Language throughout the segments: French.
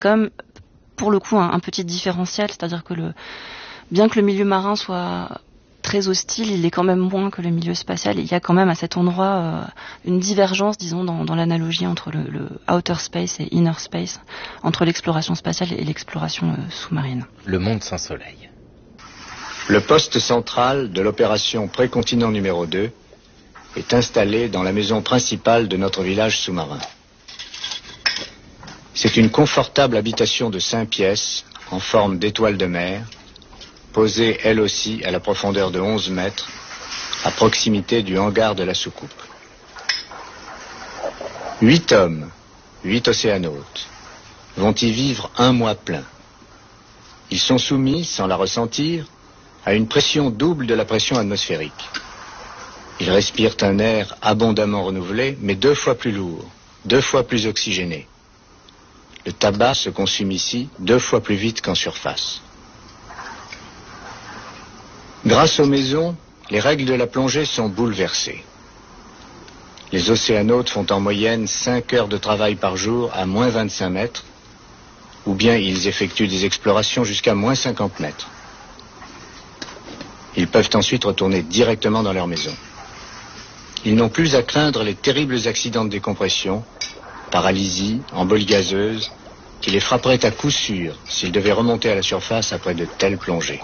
comme pour le coup un petit différentiel, c'est-à-dire que bien que le milieu marin soit très hostile, il est quand même moins que le milieu spatial. Il y a quand même à cet endroit une divergence, disons, dans l'analogie entre le outer space et inner space, entre l'exploration spatiale et l'exploration sous-marine. Le monde sans soleil. Le poste central de l'opération Précontinent numéro 2 est installé dans la maison principale de notre village sous-marin. C'est une confortable habitation de 5 pièces en forme d'étoile de mer, posée elle aussi à la profondeur de 11 mètres, à proximité du hangar de la soucoupe. 8 hommes, 8 océanautes, vont y vivre un mois plein. Ils sont soumis, sans la ressentir, à une pression double de la pression atmosphérique. Ils respirent un air abondamment renouvelé, mais 2 fois plus lourd, 2 fois plus oxygéné. Le tabac se consume ici 2 fois plus vite qu'en surface. Grâce aux maisons, les règles de la plongée sont bouleversées. Les océanautes font en moyenne 5 heures de travail par jour à moins 25 mètres, ou bien ils effectuent des explorations jusqu'à moins 50 mètres. Ils peuvent ensuite retourner directement dans leur maison. Ils n'ont plus à craindre les terribles accidents de décompression, paralysie, embolie gazeuse, qui les frapperaient à coup sûr s'ils devaient remonter à la surface après de telles plongées.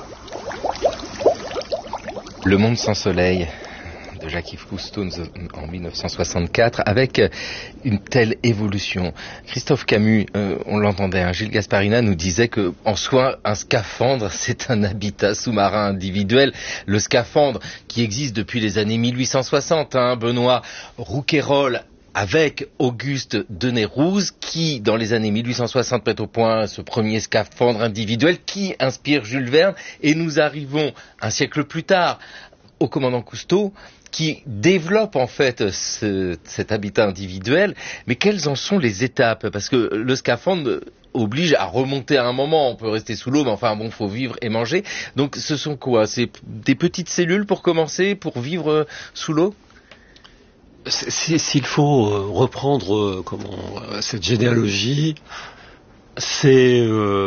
Le monde sans soleil de Jacques-Yves Cousteau en 1964, avec une telle évolution. Christophe Camus, on l'entendait, Gilles Gasparina nous disait que en soi, un scaphandre, c'est un habitat sous-marin individuel. Le scaphandre qui existe depuis les années 1860, Benoît Rouquayrol, avec Auguste Denay-Rouse, qui, dans les années 1860, met au point ce premier scaphandre individuel qui inspire Jules Verne. Et nous arrivons un siècle plus tard au commandant Cousteau, qui développe en fait cet habitat individuel. Mais quelles en sont les étapes? Parce que le scaphandre oblige à remonter à un moment. On peut rester sous l'eau, mais enfin bon, faut vivre et manger. Donc ce sont quoi? C'est des petites cellules pour commencer, pour vivre sous l'eau? S'il faut reprendre cette généalogie, c'est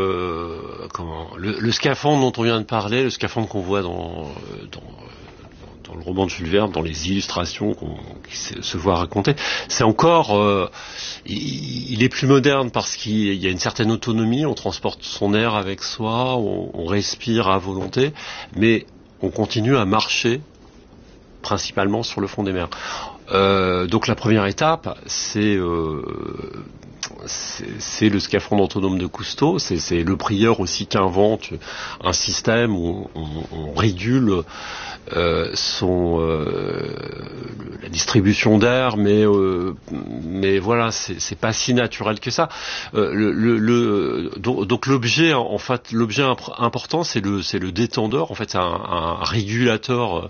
le scaphandre dont on vient de parler, le scaphandre qu'on voit dans le roman de Jules Verne, dans les illustrations qui se voit raconter, c'est encore, il est plus moderne parce qu'il y a une certaine autonomie, on transporte son air avec soi, on respire à volonté, mais on continue à marcher principalement sur le fond des mers. Donc la première étape, c'est le scaphandre autonome de Cousteau. C'est le prieur aussi qui invente un système où on régule la distribution d'air, mais voilà, c'est pas si naturel que ça. Donc l'objet, en fait, l'objet important, c'est le détendeur. En fait, c'est un régulateur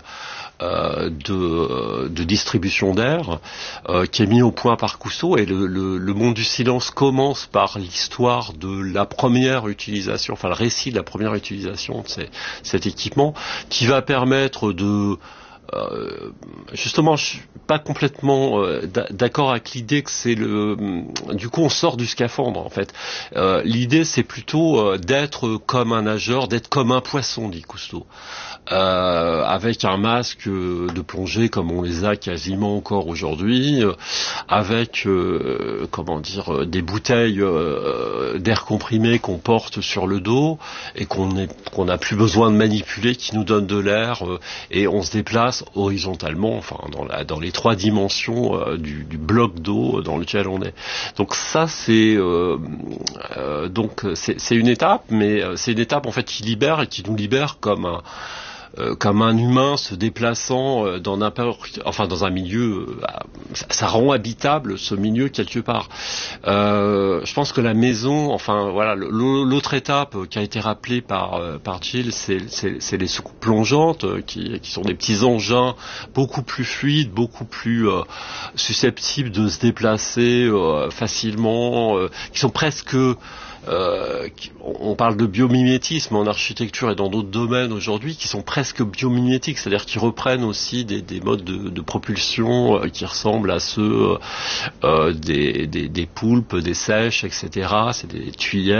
de distribution d'air qui est mis au point par Cousteau, et le monde du silence commence par l'histoire de la première utilisation, enfin le récit de la première utilisation de cet équipement, qui va permettre de justement, je suis pas complètement d'accord avec l'idée que c'est du coup on sort du scaphandre en fait. L'idée c'est plutôt d'être comme un nageur, d'être comme un poisson, dit Cousteau. Avec un masque de plongée comme on les a quasiment encore aujourd'hui, avec des bouteilles d'air comprimé qu'on porte sur le dos et qu'on n'a plus besoin de manipuler, qui nous donnent de l'air, et on se déplace horizontalement, enfin dans les 3 dimensions du bloc d'eau dans lequel on est. Donc ça c'est une étape, mais c'est une étape en fait qui libère et qui nous libère comme un humain se déplaçant dans un milieu, ça rend habitable ce milieu quelque part. Je pense que la maison, l'autre étape qui a été rappelée par Gilles, c'est les soucoupes plongeantes qui sont des petits engins beaucoup plus fluides, beaucoup plus susceptibles de se déplacer facilement, qui sont presque on parle de biomimétisme en architecture et dans d'autres domaines aujourd'hui qui sont presque biomimétiques, c'est-à-dire qui reprennent aussi des modes de propulsion qui ressemblent à ceux des poulpes, des seiches, etc. C'est des tuyères